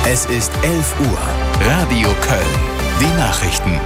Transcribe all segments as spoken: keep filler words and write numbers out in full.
Es ist elf Uhr. Radio Köln. Die Nachrichten.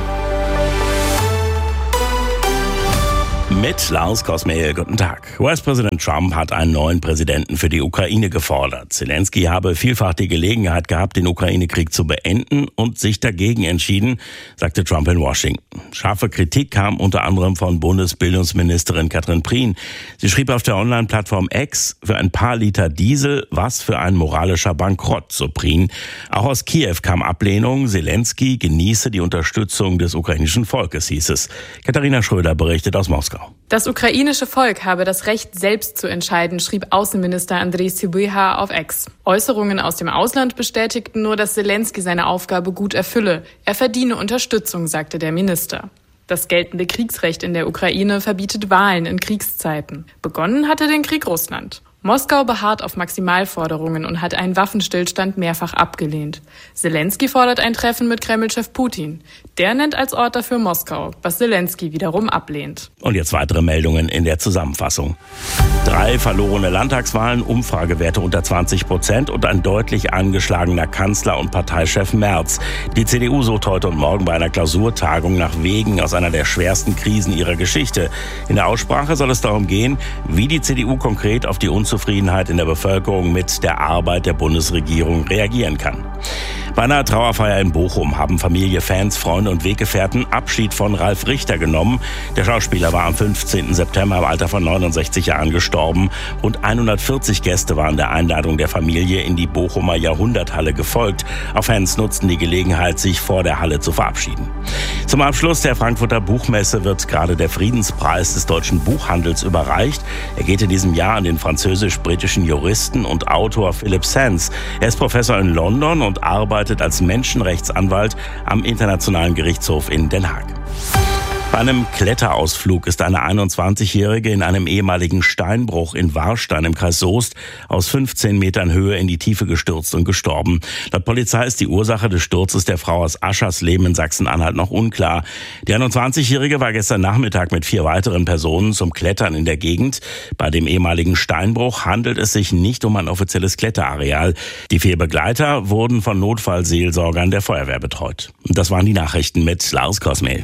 Mit Lars Kosmehl, guten Tag. U S-Präsident Trump hat einen neuen Präsidenten für die Ukraine gefordert. Zelensky habe vielfach die Gelegenheit gehabt, den Ukraine-Krieg zu beenden und sich dagegen entschieden, sagte Trump in Washington. Scharfe Kritik kam unter anderem von Bundesbildungsministerin Katrin Prien. Sie schrieb auf der Online-Plattform X, für ein paar Liter Diesel, was für ein moralischer Bankrott, so Prien. Auch aus Kiew kam Ablehnung. Zelensky genieße die Unterstützung des ukrainischen Volkes, hieß es. Katharina Schröder berichtet aus Moskau. Das ukrainische Volk habe das Recht, selbst zu entscheiden, schrieb Außenminister Andrei Sybiha auf X. Äußerungen aus dem Ausland bestätigten nur, dass Zelensky seine Aufgabe gut erfülle. Er verdiene Unterstützung, sagte der Minister. Das geltende Kriegsrecht in der Ukraine verbietet Wahlen in Kriegszeiten. Begonnen hatte den Krieg Russland. Moskau beharrt auf Maximalforderungen und hat einen Waffenstillstand mehrfach abgelehnt. Zelensky fordert ein Treffen mit Kreml-Chef Putin. Der nennt als Ort dafür Moskau, was Zelensky wiederum ablehnt. Und jetzt weitere Meldungen in der Zusammenfassung. Drei verlorene Landtagswahlen, Umfragewerte unter zwanzig Prozent und ein deutlich angeschlagener Kanzler und Parteichef Merz. Die C D U sucht heute und morgen bei einer Klausurtagung nach Wegen aus einer der schwersten Krisen ihrer Geschichte. In der Aussprache soll es darum gehen, wie die C D U konkret auf die Unzufriedenheit in der Bevölkerung mit der Arbeit der Bundesregierung reagieren kann. Bei einer Trauerfeier in Bochum haben Familie, Fans, Freunde und Weggefährten Abschied von Ralf Richter genommen. Der Schauspieler war am fünfzehnten September im Alter von neunundsechzig Jahren gestorben. Rund hundertvierzig Gäste waren der Einladung der Familie in die Bochumer Jahrhunderthalle gefolgt. Auch Fans nutzten die Gelegenheit, sich vor der Halle zu verabschieden. Zum Abschluss der Frankfurter Buchmesse wird gerade der Friedenspreis des deutschen Buchhandels überreicht. Er geht in diesem Jahr an den französisch-britischen Juristen und Autor Philip Sands. Er ist Professor in London und arbeitet als Menschenrechtsanwalt am Internationalen Gerichtshof in Den Haag. Bei einem Kletterausflug ist eine einundzwanzigjährige in einem ehemaligen Steinbruch in Warstein im Kreis Soest aus fünfzehn Metern Höhe in die Tiefe gestürzt und gestorben. Laut Polizei ist die Ursache des Sturzes der Frau aus Aschersleben in Sachsen-Anhalt noch unklar. Die einundzwanzigjährige war gestern Nachmittag mit vier weiteren Personen zum Klettern in der Gegend. Bei dem ehemaligen Steinbruch handelt es sich nicht um ein offizielles Kletterareal. Die vier Begleiter wurden von Notfallseelsorgern der Feuerwehr betreut. Und das waren die Nachrichten mit Lars Kosmehl.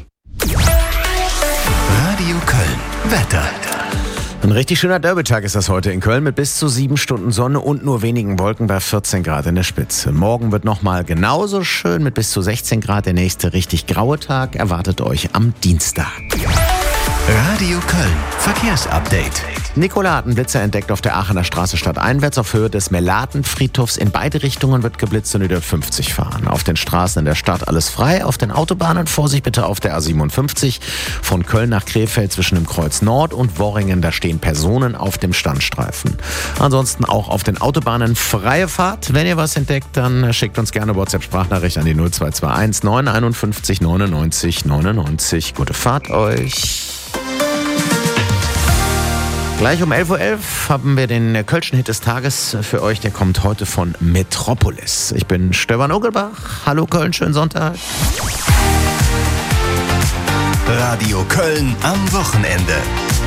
Radio Köln. Wetter. Ein richtig schöner Derbytag ist das heute in Köln mit bis zu sieben Stunden Sonne und nur wenigen Wolken bei vierzehn Grad in der Spitze. Morgen wird nochmal genauso schön mit bis zu sechzehn Grad. Der nächste richtig graue Tag erwartet euch am Dienstag. Radio Köln. Verkehrsupdate. Nikola hat einen Blitzer entdeckt auf der Aachener Straße stadteinwärts auf Höhe des Melatenfriedhofs. In beide Richtungen wird geblitzt und ihr dürft fünfzig fahren. Auf den Straßen in der Stadt alles frei. Auf den Autobahnen Vorsicht bitte auf der A siebenundfünfzig von Köln nach Krefeld zwischen dem Kreuz Nord und Worringen. Da stehen Personen auf dem Standstreifen. Ansonsten auch auf den Autobahnen freie Fahrt. Wenn ihr was entdeckt, dann schickt uns gerne WhatsApp-Sprachnachricht an die null zwei zwei eins neun fünf eins neunundneunzig neunundneunzig. Gute Fahrt euch. Gleich um elf Uhr elf haben wir den Kölschen Hit des Tages für euch. Der kommt heute von Metropolis. Ich bin Stefan Ugelbach. Hallo Köln, schönen Sonntag. Radio Köln am Wochenende.